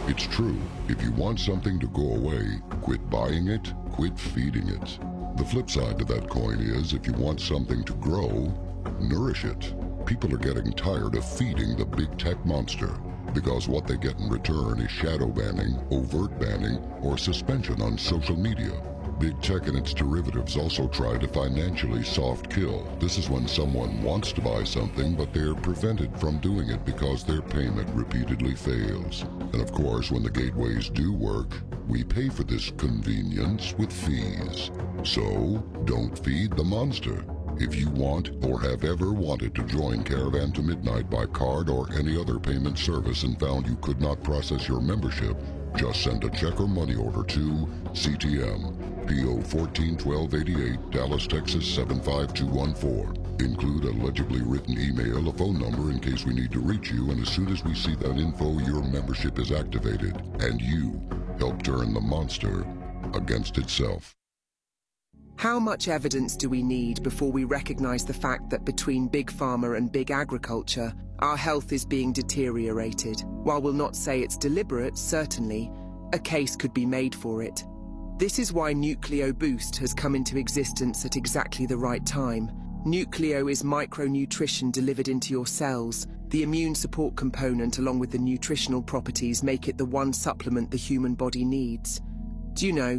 It's true, if you want something to go away, quit buying it, quit feeding it. The flip side to that coin is, if you want something to grow, nourish it. People are getting tired of feeding the big tech monster, because what they get in return is shadow banning, overt banning, or suspension on social media. Big tech and its derivatives also try to financially soft kill. This is when someone wants to buy something, but they're prevented from doing it because their payment repeatedly fails. And of course, when the gateways do work, we pay for this convenience with fees. So, don't feed the monster. If you want or have ever wanted to join Caravan to Midnight by card or any other payment service and found you could not process your membership, just send a check or money order to CTM, P.O. 141288, Dallas, Texas 75214. Include a legibly written email, a phone number in case we need to reach you, and as soon as we see that info, your membership is activated, and you help turn the monster against itself. How much evidence do we need before we recognize the fact that between Big Pharma and Big Agriculture, our health is being deteriorated? While we'll not say it's deliberate, certainly, a case could be made for it. This is why Nucleo Boost has come into existence at exactly the right time. Nucleo is micronutrition delivered into your cells. The immune support component along with the nutritional properties make it the one supplement the human body needs. Do you know,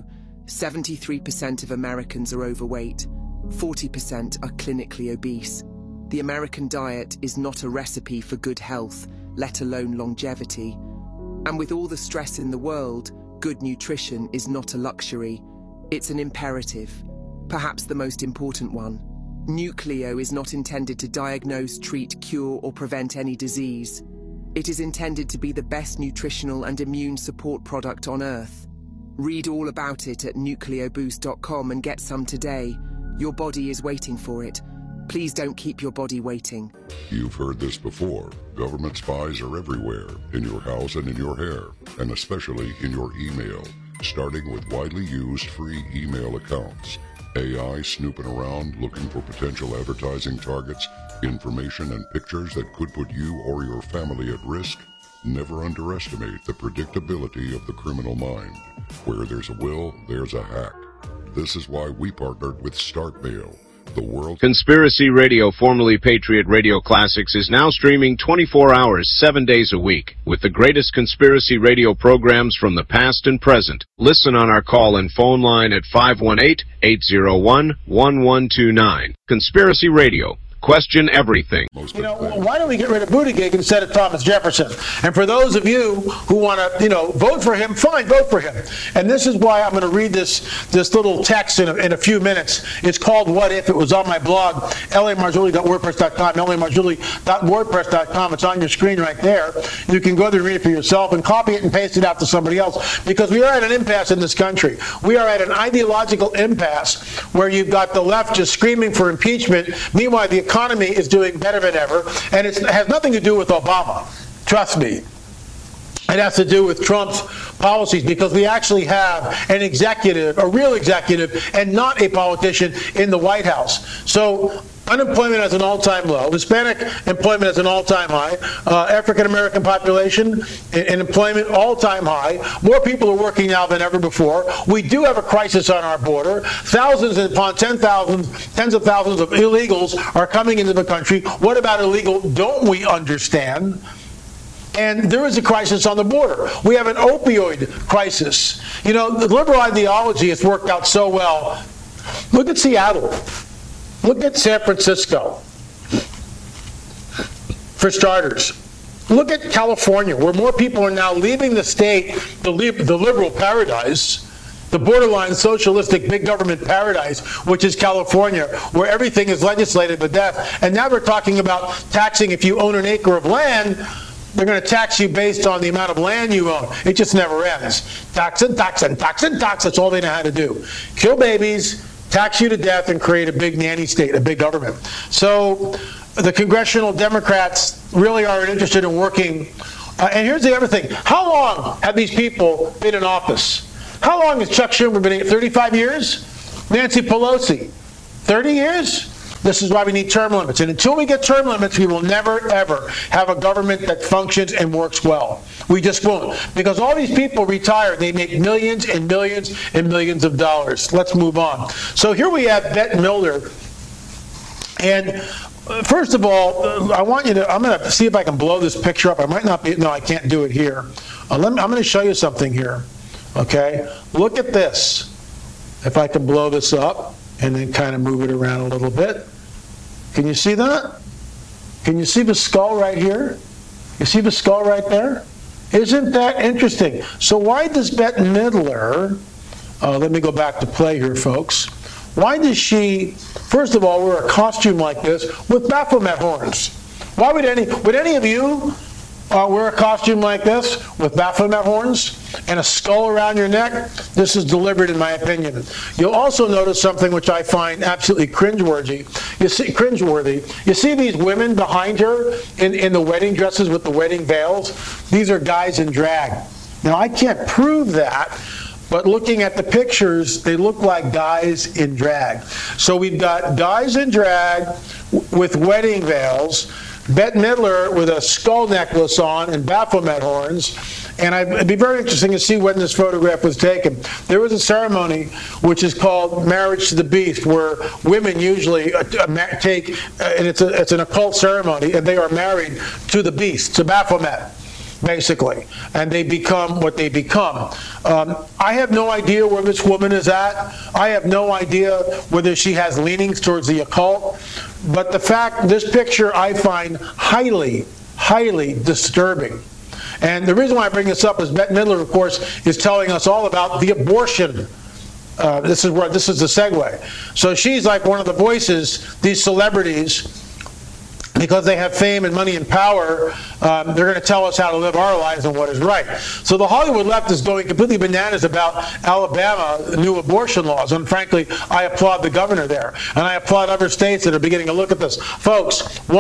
73% of Americans are overweight, 40% are clinically obese. The American diet is not a recipe for good health, let alone longevity. And with all the stress in the world, good nutrition is not a luxury, it's an imperative, perhaps the most important one. Nucleo is not intended to diagnose, treat, cure, or prevent any disease. It is intended to be the best nutritional and immune support product on Earth. Read all about it at nucleoboost.com and get some today. Your body is waiting for it. Please don't keep your body waiting. You've heard this before. Government spies are everywhere, in your house and in your hair, and especially in your email, starting with widely used free email accounts. AI snooping around looking for potential advertising targets, information and pictures that could put you or your family at risk. Never underestimate the predictability of the criminal mind. Where there's a will, there's a hack. This is why we partnered with StarkMail, the world. Conspiracy Radio, formerly Patriot Radio Classics, is now streaming 24 hours, 7 days a week, with the greatest conspiracy radio programs from the past and present. Listen on our call and phone line at 518-801-1129. Conspiracy Radio. Question everything. You know, why don't we get rid of Buttigieg instead of Thomas Jefferson? And for those of you who want to, vote for him, fine, vote for him. And this is why I'm going to read this little text in a few minutes. It's called What If. It was on my blog, lamarzulli.wordpress.com, lamarzulli.wordpress.com. It's on your screen right there. You can go there and read it for yourself and copy it and paste it out to somebody else, because we are at an impasse in this country. We are at an ideological impasse where you've got the left just screaming for impeachment. Meanwhile, the economy is doing better than ever, and it has nothing to do with Obama. Trust me. It has to do with Trump's policies, because we actually have an executive, a real executive, and not a politician in the White House. So unemployment is an all-time low. Hispanic employment is an all-time high. African-American population and employment all-time high. More people are working now than ever before. We do have a crisis on our border. Thousands upon tens of thousands of illegals are coming into the country. What about illegal? Don't we understand? And there is a crisis on the border. We have an opioid crisis. The liberal ideology has worked out so well. Look at Seattle. Look at San Francisco, for starters. Look at California, where more people are now leaving the state, the liberal paradise, the borderline socialistic big government paradise, which is California, where everything is legislated to death. And now they're talking about taxing if you own an acre of land. They're going to tax you based on the amount of land you own. It just never ends. Tax and tax and tax and tax. That's all they know how to do. Kill babies, tax you to death, and create a big nanny state, a big government. So the congressional Democrats really aren't interested in working. And here's the other thing. How long have these people been in office? How long has Chuck Schumer been in? 35 years? Nancy Pelosi? 30 years? This is why we need term limits. And until we get term limits, we will never, ever have a government that functions and works well. We just won't. Because all these people retire. They make millions and millions and millions of dollars. Let's move on. So here we have Bette Midler. And first of all, I'm going to see if I can blow this picture up. I might not be, no, I can't do it here. I'm going to show you something here. Okay? Look at this. If I can blow this up and then kind of move it around a little bit. Can you see that? Can you see the skull right here? You see the skull right there? Isn't that interesting? So why does Bette Midler, let me go back to play here, folks. Why does she, first of all, wear a costume like this with Baphomet horns? Why would any of you wear a costume like this with Baphomet horns and a skull around your neck? This is deliberate, in my opinion. You'll also notice something which I find absolutely cringeworthy. You see these women behind her in the wedding dresses with the wedding veils? These are guys in drag. Now, I can't prove that, but looking at the pictures, they look like guys in drag. So we've got guys in drag with wedding veils, Bette Midler with a skull necklace on and Baphomet horns. And it'd be very interesting to see when this photograph was taken. There was a ceremony which is called Marriage to the Beast, where women usually take, and it's an occult ceremony, and they are married to the beast, to Baphomet, basically, and they become what they become. I have no idea where this woman is at. I have no idea whether she has leanings towards the occult, but this picture I find highly, highly disturbing. And the reason why I bring this up is Bette Midler, of course, is telling us all about the abortion. This is the segue. So she's like one of the voices, these celebrities, because they have fame and money and power, they're going to tell us how to live our lives and what is right. So the Hollywood left is going completely bananas about Alabama new abortion laws. And frankly, I applaud the governor there. And I applaud other states that are beginning to look at this. Folks,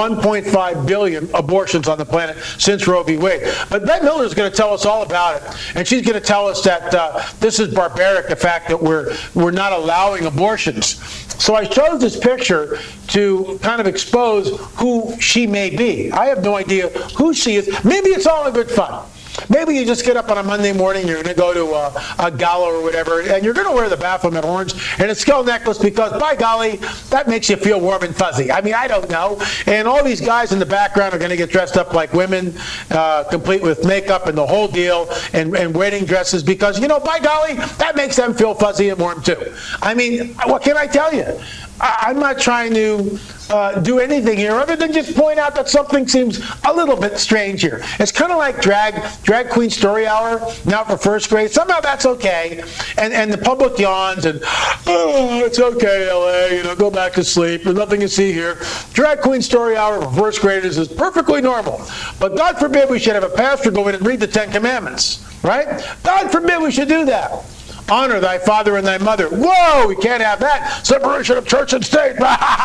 1.5 billion abortions on the planet since Roe v. Wade. But Bette Midler is going to tell us all about it. And she's going to tell us that this is barbaric, the fact that we're not allowing abortions. So I chose this picture to kind of expose who she may be. I have no idea who she is. Maybe it's all in good fun. Maybe you just get up on a Monday morning, you're going to go to a gala or whatever, and you're going to wear the Baphomet horns and a skull necklace because, by golly, that makes you feel warm and fuzzy. I mean, I don't know. And all these guys in the background are going to get dressed up like women, complete with makeup and the whole deal, and wedding dresses because, by golly, that makes them feel fuzzy and warm too. I mean, what can I tell you? I'm not trying to do anything here other than just point out that something seems a little bit strange here. It's kind of like drag queen story hour now for first grade. Somehow that's okay, and the public yawns and it's okay, LA. Go back to sleep. There's nothing to see here. Drag queen story hour for first graders is perfectly normal. But God forbid we should have a pastor go in and read the Ten Commandments, right? God forbid we should do that. Honor thy father and thy mother. Whoa, we can't have that. Separation of church and state.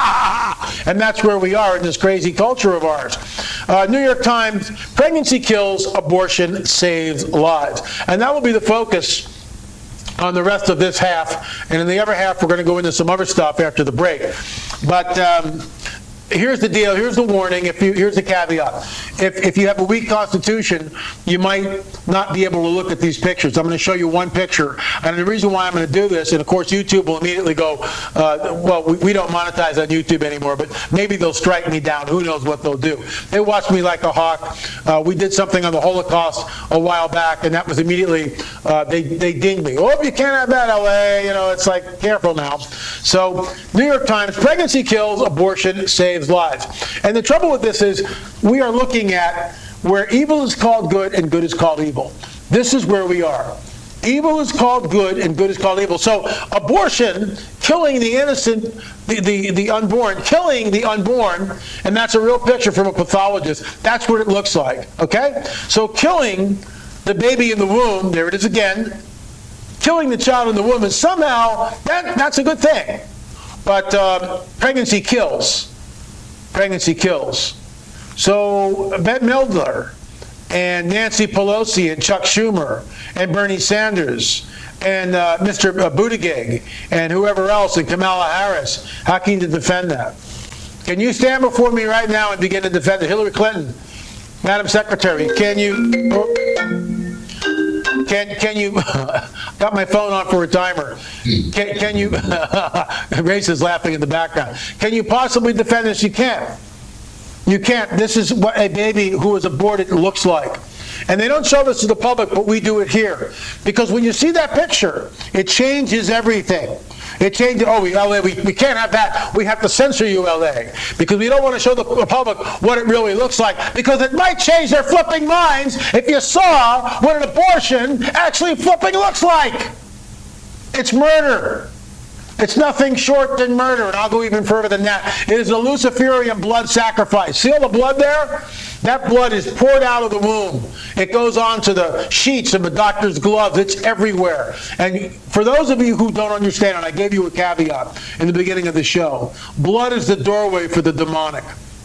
And that's where we are in this crazy culture of ours. New York Times, pregnancy kills, abortion saves lives. And that will be the focus on the rest of this half. And in the other half, we're going to go into some other stuff after the break. But here's the deal. Here's the warning. Here's the caveat. If you have a weak constitution, you might not be able to look at these pictures. I'm going to show you one picture. And the reason why I'm going to do this, and of course YouTube will immediately go, well, we don't monetize on YouTube anymore, but maybe they'll strike me down. Who knows what they'll do. They watch me like a hawk. We did something on the Holocaust a while back, and that was immediately, they dinged me. Oh, you can't have that, LA. It's like, careful now. So, New York Times, pregnancy kills, abortion saves lives. And the trouble with this is we are looking at where evil is called good and good is called evil. This is where we are. Evil is called good and good is called evil. So abortion, killing the innocent, the unborn, killing the unborn, and that's a real picture from a pathologist. That's what it looks like. Okay? So killing the baby in the womb, there it is again, killing the child in the womb is somehow, that's a good thing. But pregnancy kills. Pregnancy kills. So Bette Midler and Nancy Pelosi and Chuck Schumer and Bernie Sanders and Mr. Buttigieg and whoever else and Kamala Harris, how can you defend that? Can you stand before me right now and begin to defend Hillary Clinton? Madam Secretary, can you... Can you... got my phone on for a timer. Can you... Race is laughing in the background. Can you possibly defend this? You can't. You can't. This is what a baby who was aborted looks like. And they don't show this to the public, but we do it here. Because when you see that picture, it changes everything. It changes, LA, we can't have that. We have to censor you, LA. Because we don't want to show the public what it really looks like. Because it might change their flipping minds if you saw what an abortion actually flipping looks like. It's murder. It's nothing short than murder, and I'll go even further than that. It is a Luciferian blood sacrifice. See all the blood there? That blood is poured out of the womb. It goes on to the sheets of the doctor's gloves. It's everywhere. And for those of you who don't understand, and I gave you a caveat in the beginning of the show, blood is the doorway for the demonic.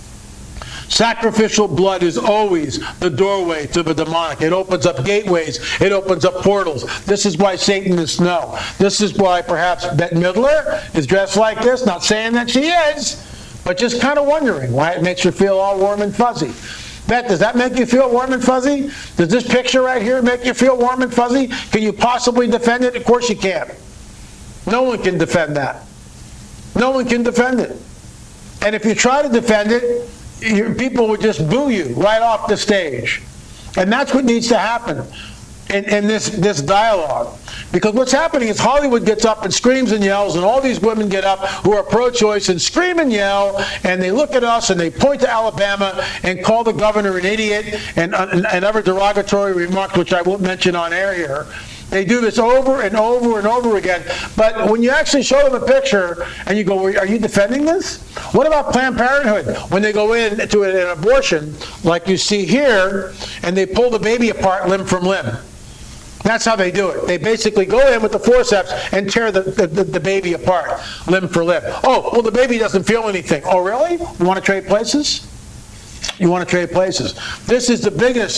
Sacrificial blood is always the doorway to the demonic. It opens up gateways. It opens up portals. This is why Satanists know. This is why perhaps Bette Midler is dressed like this. Not saying that she is, but just kind of wondering why it makes her feel all warm and fuzzy. Bette, does that make you feel warm and fuzzy? Does this picture right here make you feel warm and fuzzy? Can you possibly defend it? Of course you can't. No one can defend that. No one can defend it. And if you try to defend it, people would just boo you right off the stage. And that's what needs to happen in this dialogue. Because what's happening is Hollywood gets up and screams and yells, and all these women get up who are pro-choice and scream and yell, and they look at us and they point to Alabama and call the governor an idiot and other derogatory remarks, which I won't mention on air here. They do this over and over and over again. But when you actually show them a picture and you go, are you defending this? What about Planned Parenthood? When they go in to an abortion, like you see here, and they pull the baby apart limb from limb. That's how they do it. They basically go in with the forceps and tear the baby apart, limb for limb. Oh, well, the baby doesn't feel anything. Oh, really? You want to trade places? You want to trade places. This is the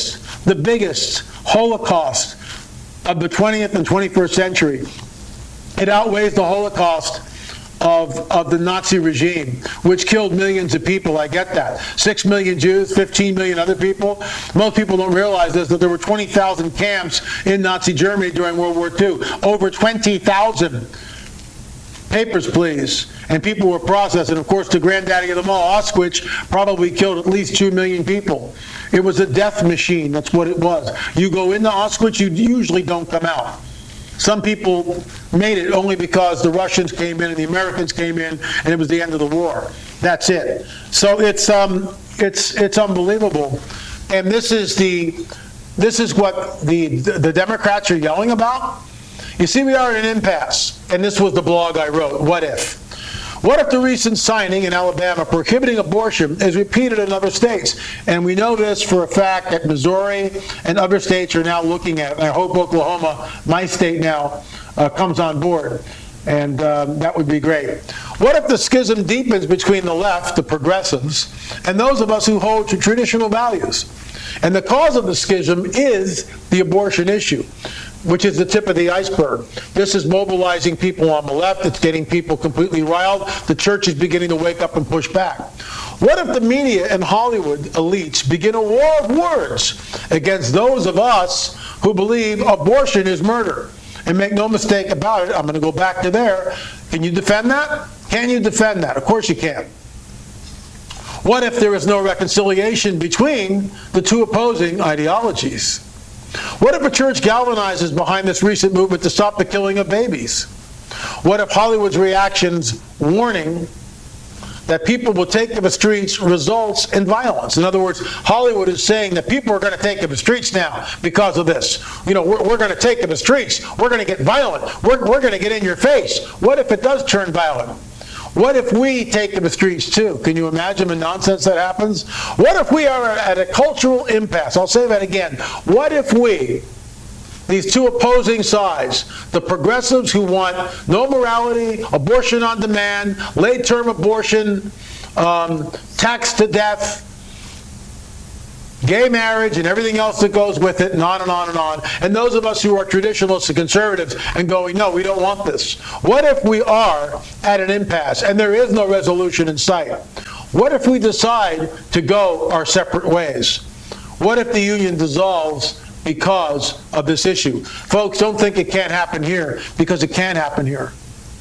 biggest Holocaust of the 20th and 21st century. It outweighs the Holocaust of the Nazi regime, which killed millions of people. I get that. 6 million Jews, 15 million other people. Most people don't realize this, that there were 20,000 camps in Nazi Germany during World War II. Over 20,000. Papers, please. And people were processed. And of course, the granddaddy of them all, Auschwitz, probably killed at least 2 million people. It was a death machine. That's what it was. You go into Auschwitz, you usually don't come out. Some people made it only because the Russians came in and the Americans came in, and it was the end of the war. That's it. So it's unbelievable. And this is what the Democrats are yelling about. You see, we are in an impasse, and this was the blog I wrote. What if? What if the recent signing in Alabama prohibiting abortion is repeated in other states? And we know this for a fact that Missouri and other states are now looking at it. I hope Oklahoma, my state now, comes on board. And that would be great. What if the schism deepens between the left, the progressives, and those of us who hold to traditional values? And the cause of the schism is the abortion issue, which is the tip of the iceberg. This is mobilizing people on the left. It's getting people completely riled. The church is beginning to wake up and push back. What if the media and Hollywood elites begin a war of words against those of us who believe abortion is murder? And make no mistake about it, I'm going to go back to there. Can you defend that? Can you defend that? Of course you can. What if there is no reconciliation between the two opposing ideologies? What if a church galvanizes behind this recent movement to stop the killing of babies? What if Hollywood's reactions warning that people will take to the streets results in violence? In other words, Hollywood is saying that people are going to take to the streets now because of this. You know, we're going to take to the streets. We're going to get violent. We're going to get in your face. What if it does turn violent? What if we take to the streets too? Can you imagine the nonsense that happens? What if we are at a cultural impasse? I'll say that again. What if we, these two opposing sides, the progressives who want no morality, abortion on demand, late-term abortion, tax to death, gay marriage and everything else that goes with it, and on and on and on. And those of us who are traditionalists and conservatives and going, no, we don't want this. What if we are at an impasse and there is no resolution in sight? What if we decide to go our separate ways? What if the union dissolves because of this issue? Folks, don't think it can't happen here, because it can happen here.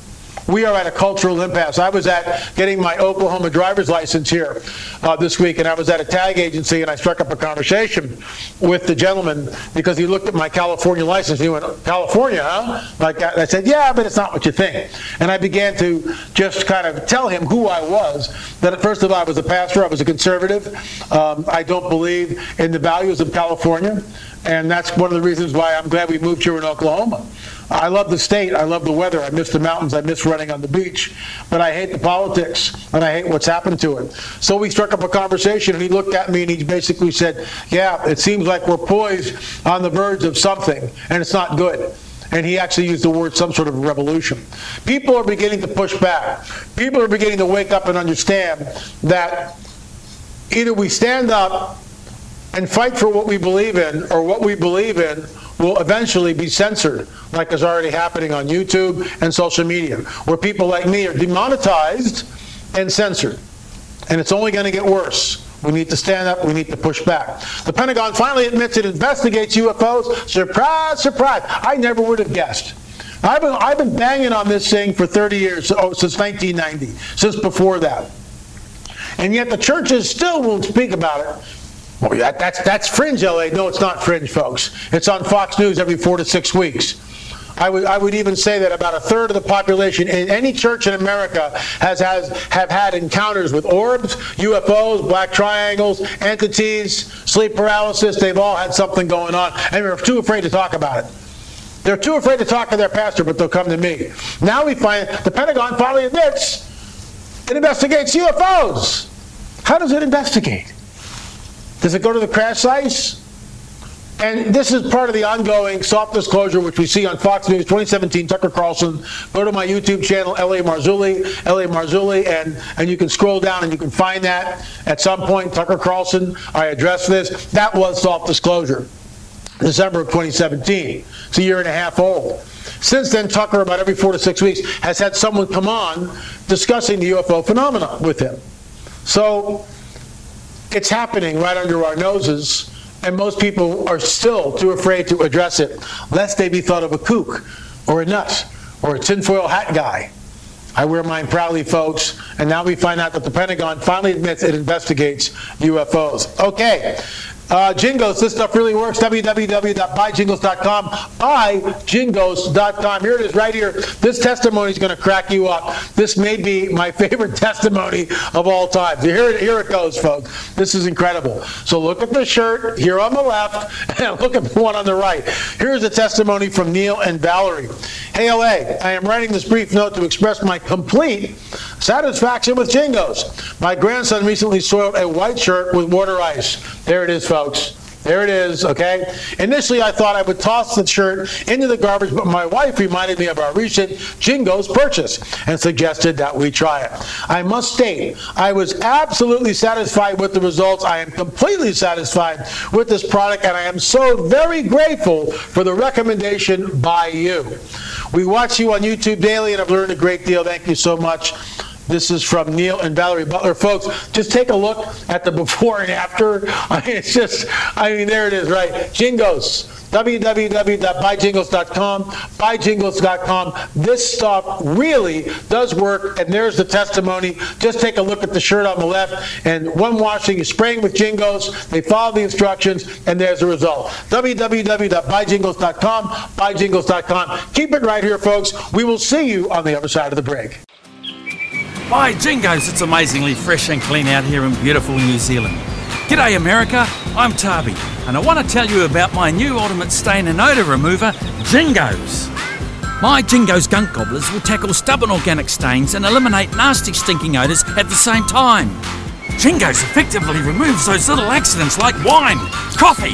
We are at a cultural impasse. I was at getting my Oklahoma driver's license here this week, and I was at a tag agency, and I struck up a conversation with the gentleman because he looked at my California license. He went, "California, huh?" Like that. I said, "Yeah, but it's not what you think." And I began to just kind of tell him who I was. That first of all, I was a pastor. I was a conservative. I don't believe in the values of California, and that's one of the reasons why I'm glad we moved here in Oklahoma. I love the state. I love the weather. I miss the mountains. I miss running on the beach. But I hate the politics, and I hate what's happened to it. So we struck up a conversation, and he looked at me, and he basically said, "Yeah, it seems like we're poised on the verge of something, and it's not good." And he actually used the word some sort of revolution. People are beginning to push back. People are beginning to wake up and understand that either we stand up and fight for what we believe in, or what we believe in will eventually be censored, like is already happening on YouTube and social media, where people like me are demonetized and censored. And it's only going to get worse. We need to stand up. We need to push back. The Pentagon finally admits it investigates UFOs. Surprise, surprise. I never would have guessed. I've been banging on this thing for 30 years, since 1990, since before that. And yet the churches still won't speak about it. Well, that's fringe, LA. No, it's not fringe, folks. It's on Fox News every 4 to 6 weeks. I would even say that about a third of the population in any church in America have had encounters with orbs, UFOs, black triangles, entities, sleep paralysis. They've all had something going on, and they're too afraid to talk about it. They're too afraid to talk to their pastor, but they'll come to me. Now we find the Pentagon finally admits it investigates UFOs. How does it investigate? Does it go to the crash sites? And this is part of the ongoing soft disclosure, which we see on Fox News 2017, Tucker Carlson. Go to my YouTube channel, L.A. Marzulli, and you can scroll down and you can find that. At some point, Tucker Carlson, I addressed this. That was soft disclosure, December of 2017. It's a year and a half old. Since then, Tucker, about every 4 to 6 weeks, has had someone come on discussing the UFO phenomenon with him. So it's happening right under our noses, and most people are still too afraid to address it, lest they be thought of a kook, or a nut, or a tinfoil hat guy. I wear mine proudly, folks, and now we find out that the Pentagon finally admits it investigates UFOs. Okay. Jingles, this stuff really works. www.buyjingles.com. Buyjingles.com. Here it is right here. This testimony is going to crack you up. This may be my favorite testimony of all time. So here it goes, folks. This is incredible. So look at the shirt here on the left, and look at the one on the right. Here's a testimony from Neil and Valerie. Hey, LA, I am writing this brief note to express my complete satisfaction with Jingles. My grandson recently soiled a white shirt with water ice. There it is, folks. There it is, okay? Initially, I thought I would toss the shirt into the garbage, but my wife reminded me of our recent Jingles purchase and suggested that we try it. I must state, I was absolutely satisfied with the results. I am completely satisfied with this product, and I am so very grateful for the recommendation by you. We watch you on YouTube daily, and I've learned a great deal. Thank you so much. This is from Neil and Valerie Butler. Folks, just take a look at the before and after. There it is, right? Jingles. www.buyjingles.com. Buyjingles.com. This stuff really does work, and there's the testimony. Just take a look at the shirt on the left, and one washing, you're spraying with Jingles. They follow the instructions, and there's the result. www.buyjingles.com. Buyjingles.com. Keep it right here, folks. We will see you on the other side of the break. By Jingles, it's amazingly fresh and clean out here in beautiful New Zealand. G'day America, I'm Tabi, and I want to tell you about my new ultimate stain and odour remover, Jingles. My Jingles gunk gobblers will tackle stubborn organic stains and eliminate nasty stinking odours at the same time. Jingles effectively removes those little accidents like wine, coffee,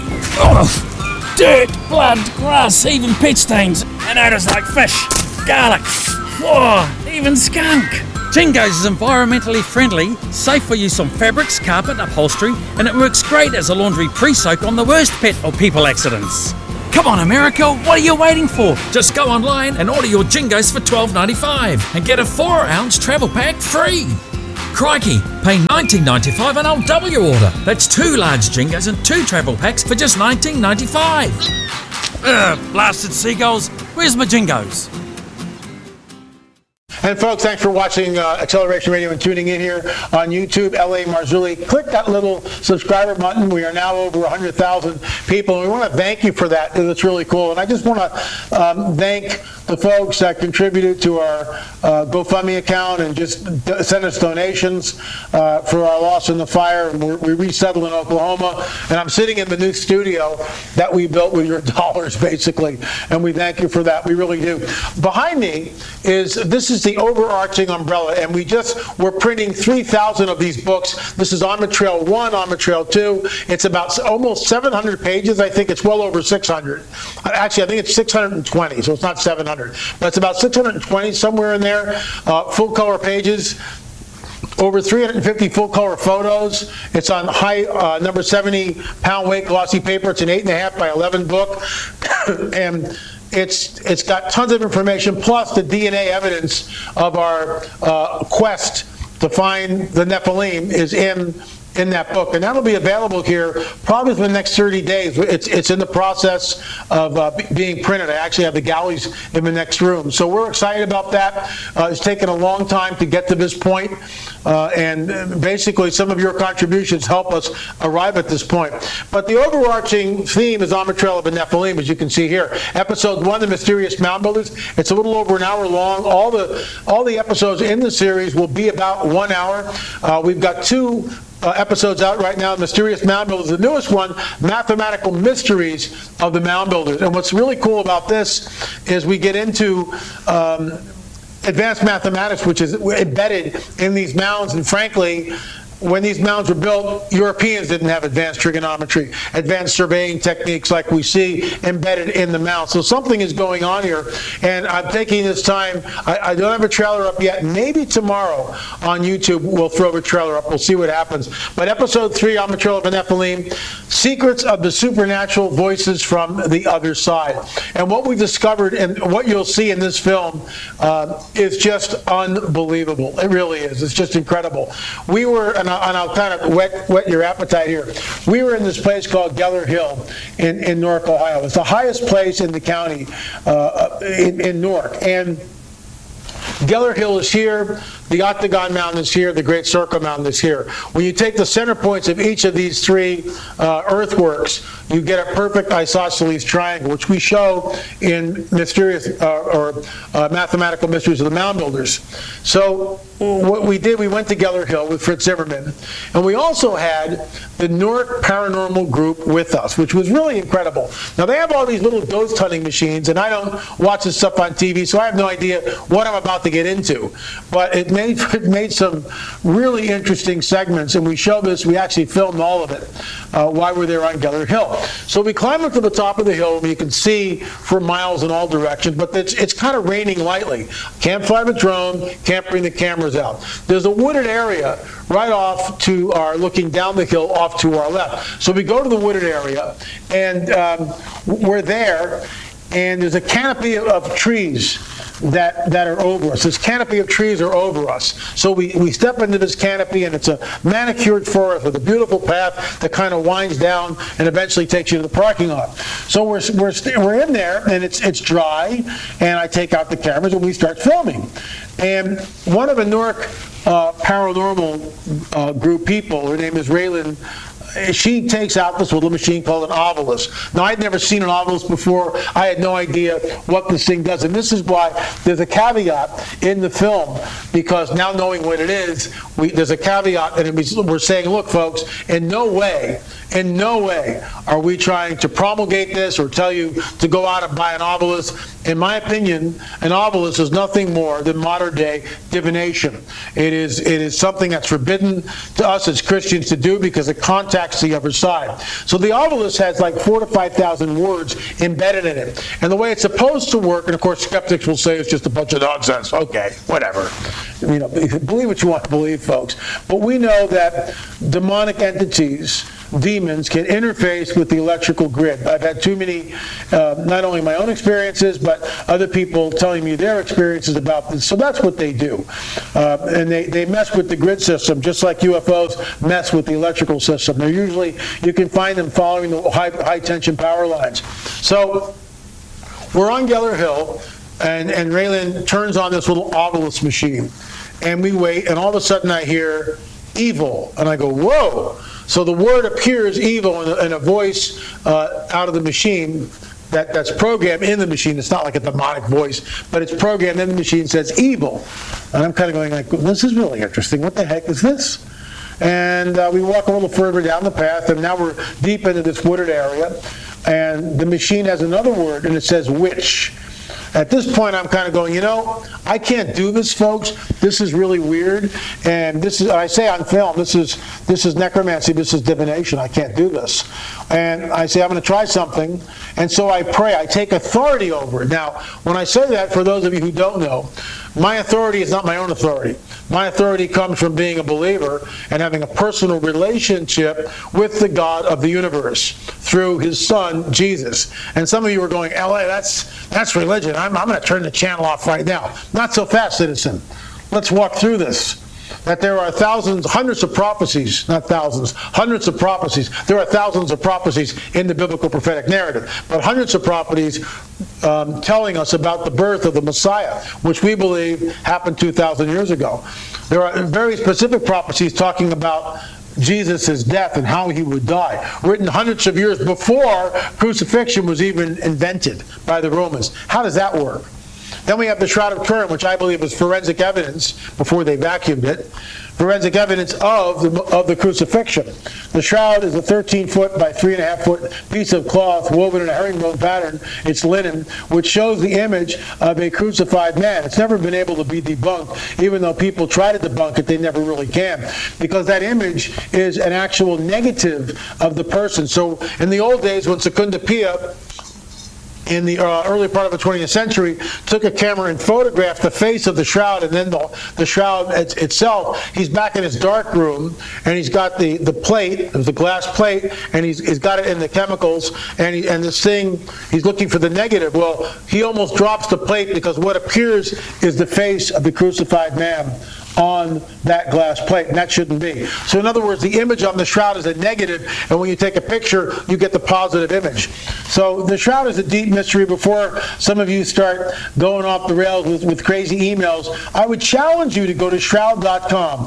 dirt, blood, grass, even pet stains, and odours like fish, garlic, even skunk. Jingles is environmentally friendly, safe for use on fabrics, carpet, upholstery, and it works great as a laundry pre-soak on the worst pet or people accidents. Come on America, what are you waiting for? Just go online and order your Jingles for $12.95 and get a 4-ounce travel pack free. Crikey, pay $19.95 and I'll double your order. That's 2 large Jingos and 2 travel packs for just $19.95. Blasted seagulls, where's my Jingos? And folks, thanks for watching Acceleration Radio and tuning in here on YouTube. L.A. Marzulli. Click that little subscriber button. We are now over 100,000 people, and we want to thank you for that. It's really cool. And I just want to thank the folks that contributed to our GoFundMe account and just sent us donations for our loss in the fire. And we resettled in Oklahoma, and I'm sitting in the new studio that we built with your dollars, basically. And we thank you for that. We really do. Behind me is the overarching umbrella, and we're printing 3,000 of these books. This is Almond Trail 1, Almond Trail 2. It's about almost 700 pages. I think it's well over 600. Actually, I think it's 620, so it's not 700. But it's about 620, somewhere in there, full color pages. Over 350 full-color photos. It's on high number 70-pound weight glossy paper. It's an 8.5 by 11 book, and it's got tons of information, plus the DNA evidence of our quest to find the Nephilim is in that book, and that'll be available here probably for the next 30 days. It's in the process of being printed. I actually have the galleys in the next room, so we're excited about that. It's taken a long time to get to this point, and basically some of your contributions help us arrive at this point. But the overarching theme is Almond Trail of the Nephilim, as you can see here. Episode 1, The Mysterious Mound Builders. It's a little over an hour long. All the episodes in the series will be about 1 hour. We've got 2 episodes out right now, Mysterious Mound Builders. The newest one, Mathematical Mysteries of the Mound Builders. And what's really cool about this is we get into advanced mathematics, which is embedded in these mounds. And frankly, when these mounds were built, Europeans didn't have advanced trigonometry, advanced surveying techniques like we see embedded in the mound. So something is going on here, and I'm taking this time. I don't have a trailer up yet. Maybe tomorrow on YouTube we'll throw a trailer up. We'll see what happens. But episode 3, Almond Trail of the Nephilim, Secrets of the Supernatural Voices from the Other Side. And what we discovered and what you'll see in this film is just unbelievable. It really is. It's just incredible. We were, and I'll kind of whet your appetite here. We were in this place called Geller Hill in Newark, Ohio. It's the highest place in the county in Newark. And Geller Hill is here, the Octagon Mountain is here, the Great Circle Mountain is here. When you take the center points of each of these 3 earthworks, you get a perfect isosceles triangle, which we show in mysterious Mathematical Mysteries of the Mound Builders. So what we did, we went to Geller Hill with Fritz Zimmerman, and we also had the Newark Paranormal Group with us, which was really incredible. Now, they have all these little ghost hunting machines, and I don't watch this stuff on TV, so I have no idea what I'm about to get into. But it made some really interesting segments, and we actually filmed all of it while we're there on Geller Hill. So we climb up to the top of the hill, and you can see for miles in all directions, but it's kind of raining lightly. Can't fly the drone, can't bring the cameras out. There's a wooded area right off to our, looking down the hill off to our left. So we go to the wooded area, and we're there, and there's a canopy of trees that are over us. This canopy of trees are over us. So we step into this canopy, and it's a manicured forest with a beautiful path that kind of winds down and eventually takes you to the parking lot. So we're in there, and it's dry, and I take out the cameras, and we start filming. And one of the Newark paranormal group people, her name is Raylan, she takes out this little machine called an Ovilus. Now, I'd never seen an Ovilus before. I had no idea what this thing does. And this is why there's a caveat in the film, because now knowing what it is, there's a caveat, and we're saying, look, folks, in no way are we trying to promulgate this or tell you to go out and buy an Ovilus. In my opinion, an Ovilus is nothing more than modern-day divination. It is something that's forbidden to us as Christians to do because it contacts the other side. So the Ovilus has like 4,000 to 5,000 words embedded in it. And the way it's supposed to work, and of course skeptics will say it's just a bunch of nonsense. Okay, whatever. believe what you want to believe, folks. But we know that demonic entities, demons, can interface with the electrical grid. I've had too many, not only my own experiences, but other people telling me their experiences about this. So that's what they do. And they mess with the grid system, just like UFOs mess with the electrical system. They're usually, you can find them following the high tension power lines. So we're on Geller Hill, and Raylan turns on this little Ovilus machine. And we wait, and all of a sudden I hear evil. And I go, whoa. So the word appears, evil, in a voice out of the machine that's programmed in the machine. It's not like a demonic voice, but it's programmed in the machine, says evil. And I'm kind of going like, this is really interesting. What the heck is this? And we walk a little further down the path, and now we're deep into this wooded area. And the machine has another word, and it says witch. At this point, I'm kind of going, I can't do this, folks. This is really weird. And this is, I say on film, this is necromancy, this is divination. I can't do this. And I say, I'm going to try something. And so I pray. I take authority over it. Now, when I say that, for those of you who don't know, my authority is not my own authority. My authority comes from being a believer and having a personal relationship with the God of the universe through his son, Jesus. And some of you are going, LA, that's religion. I'm going to turn the channel off right now. Not so fast, citizen. Let's walk through this. That there are hundreds of prophecies, not thousands, hundreds of prophecies. There are thousands of prophecies in the biblical prophetic narrative, but hundreds of prophecies telling us about the birth of the Messiah, which we believe happened 2,000 years ago. There are very specific prophecies talking about Jesus' death and how he would die, written hundreds of years before crucifixion was even invented by the Romans. How does that work? Then we have the Shroud of Turin, which I believe is forensic evidence, before they vacuumed it, forensic evidence of the crucifixion. The shroud is a 13-foot by 3.5-foot piece of cloth woven in a herringbone pattern. It's linen, which shows the image of a crucified man. It's never been able to be debunked. Even though people try to debunk it, they never really can, because that image is an actual negative of the person. So in the old days, when Secunda Pia, in the early part of the 20th century, took a camera and photographed the face of the shroud and then the shroud itself. He's back in his dark room, and he's got the plate, the glass plate, and he's got it in the chemicals, and this thing, he's looking for the negative. Well, he almost drops the plate because what appears is the face of the crucified man on that glass plate, and that shouldn't be. So in other words, the image on the shroud is a negative, and when you take a picture, you get the positive image. So the shroud is a deep mystery. Before some of you start going off the rails with crazy emails, I would challenge you to go to shroud.com,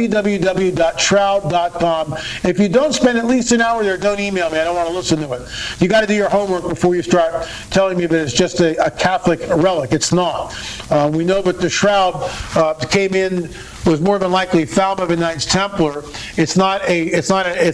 www.shroud.com. If you don't spend at least an hour there, don't email me. I don't want to listen to it. You got to do your homework before you start telling me that it's just a Catholic relic. It's not. We know that the shroud came in, was more than likely Falmouth Knights Templar. It's not a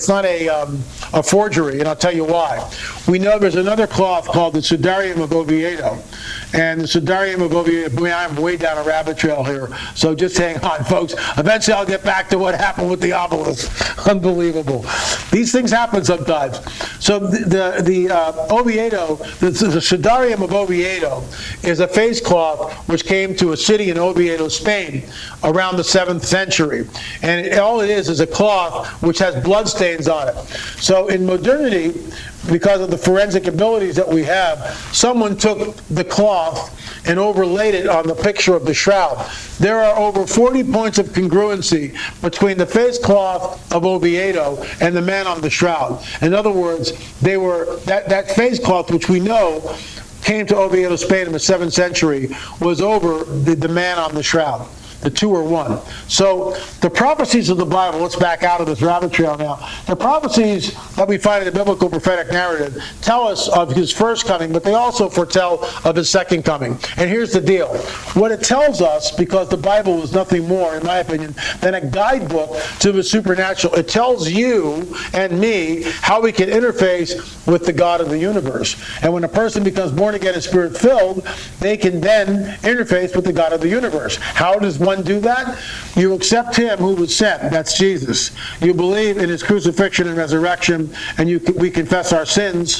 forgery, and I'll tell you why. We know there's another cloth called the Sudarium of Oviedo, and the Sudarium of Oviedo. I'm way down a rabbit trail here, so just hang on, folks. Eventually, I'll get back to what happened with the obelisk. Unbelievable. These things happen sometimes. So the Oviedo, the Sudarium of Oviedo, is a face cloth which came to a city in Oviedo, Spain, around the 7th century. And all it is a cloth which has bloodstains on it. So in modernity, because of the forensic abilities that we have, someone took the cloth and overlaid it on the picture of the shroud. There are over 40 points of congruency between the face cloth of Oviedo and the man on the shroud. In other words, they were that face cloth, which we know came to Oviedo, Spain in the 7th century, was over the man on the shroud. The two are one. So the prophecies of the Bible, let's back out of this rabbit trail now. The prophecies that we find in the biblical prophetic narrative tell us of his first coming, but they also foretell of his second coming. And here's the deal. What it tells us, because the Bible is nothing more, in my opinion, than a guidebook to the supernatural, it tells you and me how we can interface with the God of the universe. And when a person becomes born again and spirit-filled, they can then interface with the God of the universe. How does one do that? You accept him who was sent. That's Jesus. You believe in his crucifixion and resurrection, and we confess our sins,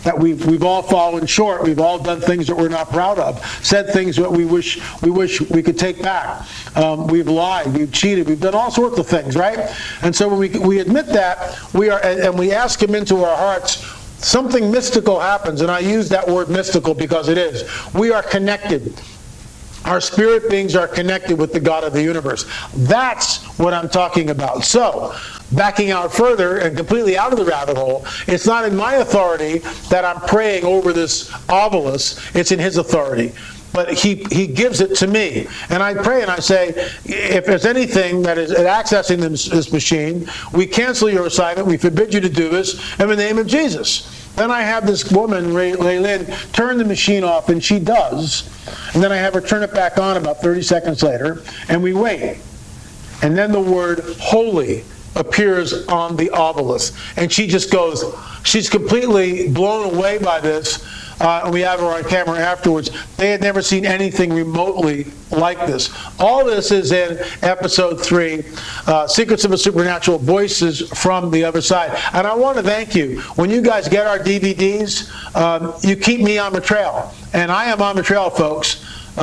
that we've all fallen short. We've all done things that we're not proud of, said things that we wish we could take back. We've lied, we've cheated, we've done all sorts of things, right? And so when we admit that, and we ask him into our hearts, something mystical happens, and I use that word mystical because it is. We are connected. Our spirit beings are connected with the God of the universe. That's what I'm talking about. So, backing out further and completely out of the rabbit hole, it's not in my authority that I'm praying over this obelisk. It's in his authority. But he gives it to me. And I pray and I say, if there's anything that is accessing this machine, we cancel your assignment. We forbid you to do this in the name of Jesus. Then I have this woman, Laylin, turn the machine off, and she does. And then I have her turn it back on about 30 seconds later, and we wait. And then the word holy appears on the obelisk. And she just goes, she's completely blown away by this. And we have her on camera afterwards. They had never seen anything remotely like this. All this is in episode 3, Secrets of a Supernatural, Voices from the Other Side. And I want to thank you. When you guys get our DVDs, you keep me on the trail. And I am on the trail, folks.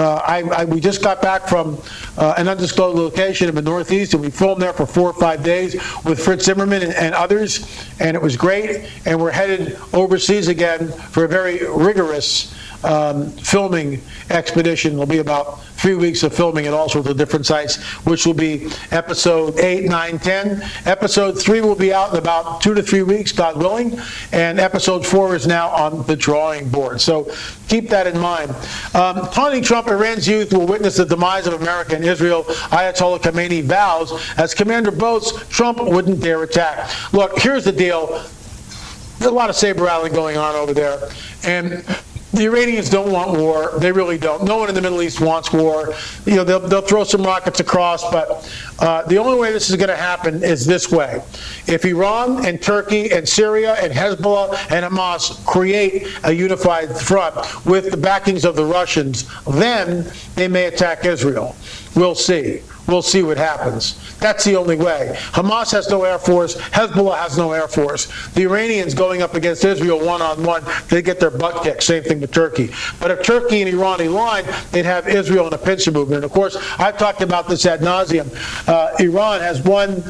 We just got back from an undisclosed location in the Northeast, and we filmed there for 4 or 5 days with Fritz Zimmerman and others, and it was great. And we're headed overseas again for a very rigorous filming expedition. It'll be about 3 weeks of filming at all sorts of different sites, which will be episode 8, 9, 10. Episode 3 will be out in about 2 to 3 weeks, God willing, and episode 4 is now on the drawing board. So keep that in mind. Taunting Trump, Iran's youth will witness the demise of America and Israel. Ayatollah Khamenei vows, as commander boasts, Trump wouldn't dare attack. Look, here's the deal. There's a lot of saber-rattling going on over there, and the Iranians don't want war. They really don't. No one in the Middle East wants war. You know, they'll throw some rockets across, but the only way this is going to happen is this way. If Iran and Turkey and Syria and Hezbollah and Hamas create a unified front with the backings of the Russians, then they may attack Israel. We'll see. We'll see what happens. That's the only way. Hamas has no air force. Hezbollah has no air force. The Iranians going up against Israel one-on-one, they get their butt kicked. Same thing with Turkey. But if Turkey and Iran align, they'd have Israel in a pincer movement. And of course, I've talked about this ad nauseum. Iran has one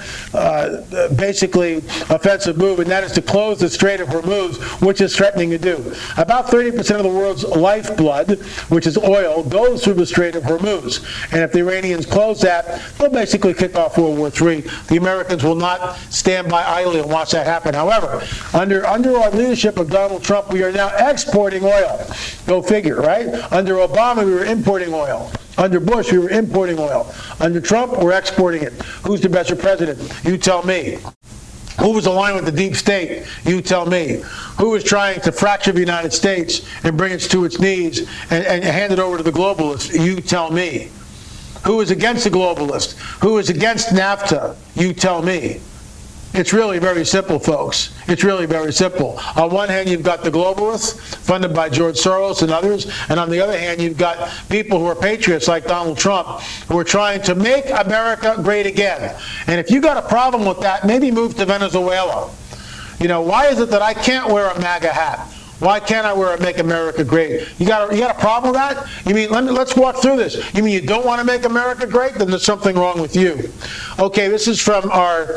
basically offensive move, and that is to close the Strait of Hormuz, which is threatening to do. About 30% of the world's lifeblood, which is oil, goes through the Strait of Hormuz. And if the Iranians close that, they'll basically kick off World War III. The Americans will not stand by idly and watch that happen. However, under our leadership of Donald Trump, we are now exporting oil. Go figure, right? Under Obama, we were importing oil. Under Bush, we were importing oil. Under Trump, we're exporting it. Who's the better president? You tell me. Who was aligned with the deep state? You tell me. Who was trying to fracture the United States and bring it to its knees and hand it over to the globalists? You tell me. Who is against the globalists? Who is against NAFTA? You tell me. It's really very simple, folks. It's really very simple. On one hand, you've got the globalists, funded by George Soros and others, and on the other hand, you've got people who are patriots like Donald Trump, who are trying to make America great again. And if you got a problem with that, maybe move to Venezuela. You know, why is it that I can't wear a MAGA hat? Why can't I wear a Make America Great? You got a problem with that? You mean, let's walk through this. You mean you don't want to make America great? Then there's something wrong with you. Okay, this is from our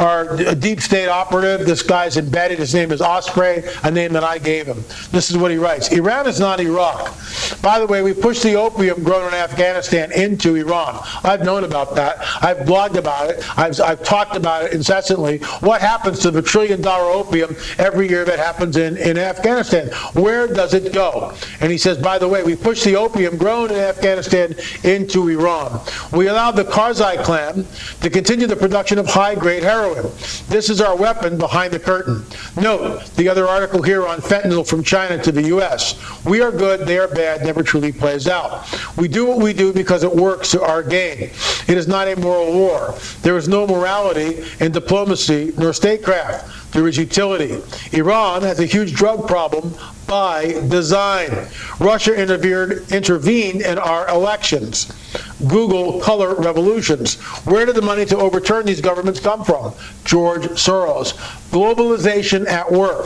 deep state operative. This guy's embedded. His name is Osprey, a name that I gave him. This is what he writes. Iran is not Iraq. By the way, we pushed the opium grown in Afghanistan into Iran. I've known about that. I've blogged about it. I've talked about it incessantly. What happens to the $1 trillion opium every year that happens in Afghanistan? Where does it go? And he says, by the way, we pushed the opium grown in Afghanistan into Iran. We allowed the Karzai clan to continue the production of high-grade heroin. This is our weapon behind the curtain. Note the other article here on fentanyl from China to the U.S. We are good, they are bad, never truly plays out. We do what we do because it works to our gain. It is not a moral war. There is no morality in diplomacy nor statecraft. There is utility. Iran has a huge drug problem by design. Russia intervened in our elections. Google color revolutions. Where did the money to overturn these governments come from? George Soros. Globalization at work.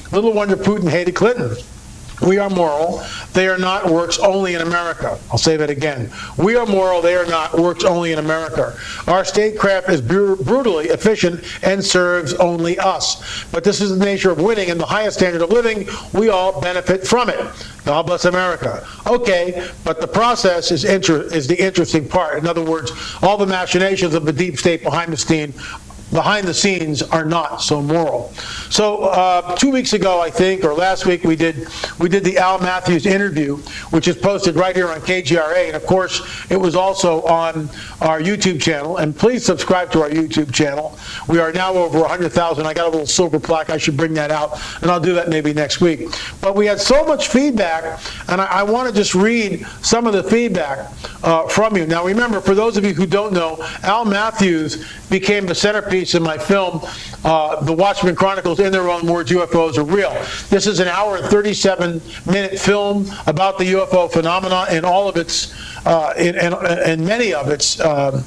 Little wonder Putin hated Clinton. We are moral. They are not works only in America. I'll say that again. We are moral. They are not works only in America. Our statecraft is brutally efficient and serves only us. But this is the nature of winning and the highest standard of living. We all benefit from it. God bless America. Okay, but the process is the interesting part. In other words, all the machinations of the deep state behind the scenes are not so moral. So 2 weeks ago, I think, or last week, we did the Al Matthews interview, which is posted right here on KGRA, and of course it was also on our YouTube channel. And please subscribe to our YouTube channel. We are now over 100,000. I got a little silver plaque. I should bring that out, and I'll do that maybe next week. But we had so much feedback, and I want to just read some of the feedback from you. Now remember, for those of you who don't know, Al Matthews became the centerpiece in my film, The Watchmen Chronicles, In Their Own Words, UFOs Are Real. This is an hour and 37-minute film about the UFO phenomenon and all of its, and many of its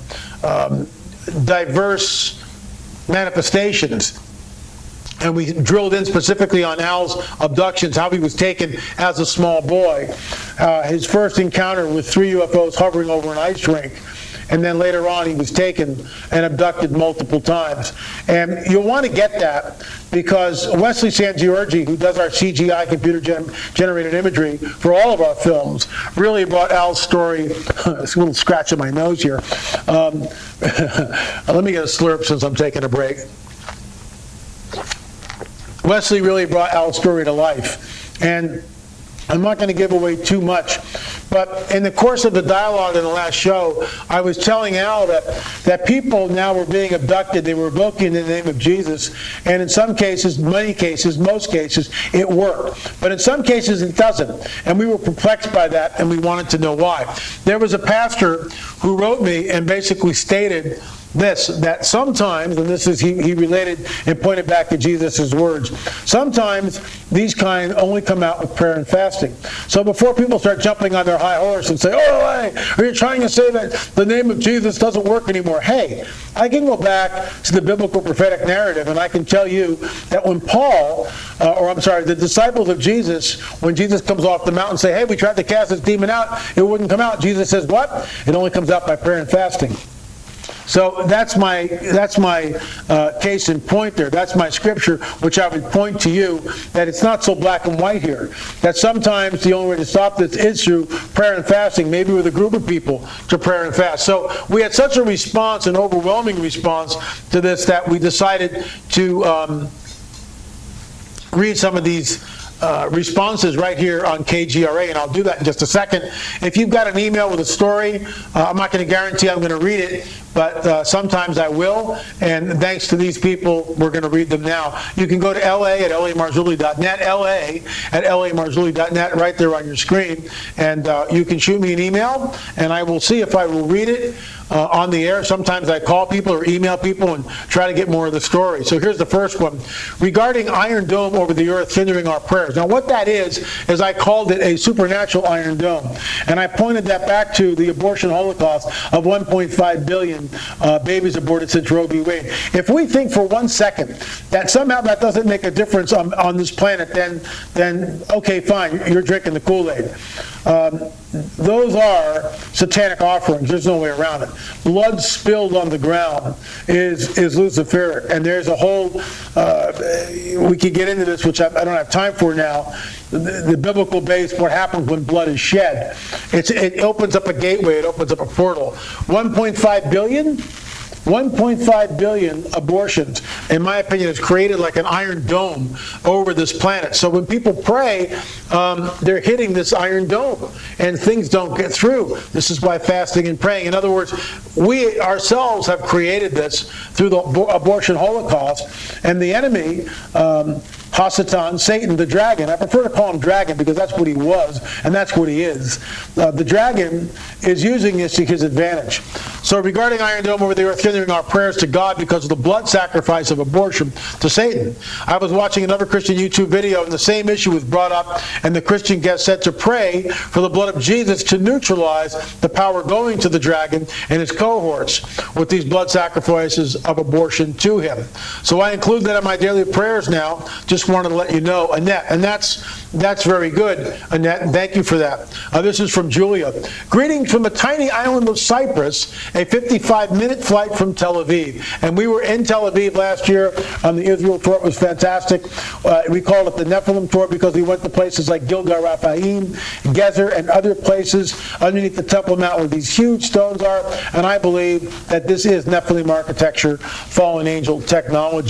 diverse manifestations. And we drilled in specifically on Al's abductions, how he was taken as a small boy, his first encounter with 3 UFOs hovering over an ice rink. And then later on, he was taken and abducted multiple times. And you'll want to get that because Wesley Sangiorgi, who does our CGI computer-generated imagery for all of our films, really brought Al's story. It's a little scratch on my nose here. Let me get a slurp since I'm taking a break. Wesley really brought Al's story to life. And I'm not going to give away too much, but in the course of the dialogue in the last show, I was telling Al that people now were being abducted. They were invoking in the name of Jesus, and in some cases, many cases, most cases, it worked. But in some cases, it doesn't, and we were perplexed by that, and we wanted to know why. There was a pastor who wrote me and basically stated this, that sometimes, and this is he related and pointed back to Jesus' words, sometimes these kind only come out with prayer and fasting. So before people start jumping on their high horse and say, oh, hey, are you trying to say that the name of Jesus doesn't work anymore? Hey, I can go back to the biblical prophetic narrative and I can tell you that when the disciples of Jesus, when Jesus comes off the mountain and say, hey, we tried to cast this demon out, it wouldn't come out. Jesus says, what? It only comes out by prayer and fasting. So that's my case in point there. That's my scripture, which I would point to you, that it's not so black and white here. That sometimes the only way to stop this is through prayer and fasting, maybe with a group of people to prayer and fast. So we had such a response, an overwhelming response to this, that we decided to read some of these responses right here on KGRA, and I'll do that in just a second. If you've got an email with a story, I'm not going to guarantee I'm going to read it, but sometimes I will, and thanks to these people, we're going to read them now. You can go to la@lamarzulli.net, la@lamarzulli.net, right there on your screen, and you can shoot me an email, and I will see if I will read it on the air. Sometimes I call people or email people and try to get more of the story. So here's the first one. Regarding Iron Dome over the earth hindering our prayers. Now what that is I called it a supernatural Iron Dome. And I pointed that back to the abortion holocaust of 1.5 billion babies aborted since Roe v. Wade. If we think for 1 second that somehow that doesn't make a difference on this planet, then okay, fine, you're drinking the Kool-Aid. Those are satanic offerings. There's no way around it. Blood spilled on the ground is Luciferic, and there's a whole. We could get into this, which I don't have time for now. The biblical base, what happens when blood is shed? It opens up a gateway. It opens up a portal. 1.5 billion. 1.5 billion abortions, in my opinion, is created like an iron dome over this planet. So when people pray, they're hitting this iron dome, and things don't get through. This is why fasting and praying. In other words, we ourselves have created this through the abortion holocaust, and the enemy, Hasatan, Satan, the dragon. I prefer to call him dragon because that's what he was, and that's what he is. The dragon is using this to his advantage. So regarding Iron Dome over the earth, hindering our prayers to God because of the blood sacrifice of abortion to Satan. I was watching another Christian YouTube video, and the same issue was brought up, and the Christian guest said to pray for the blood of Jesus to neutralize the power going to the dragon and his cohorts with these blood sacrifices of abortion to him. So I include that in my daily prayers now, just just wanted to let you know, Annette, and that's very good, Annette, and thank you for that. This is from Julia. Greetings from the tiny island of Cyprus, a 55-minute flight from Tel Aviv. And we were in Tel Aviv last year on the Israel tour. It was fantastic. We called it the Nephilim tour because we went to places like Gilgal Raphaim, Gezer, and other places underneath the Temple Mount where these huge stones are. And I believe that this is Nephilim architecture, fallen angel technology.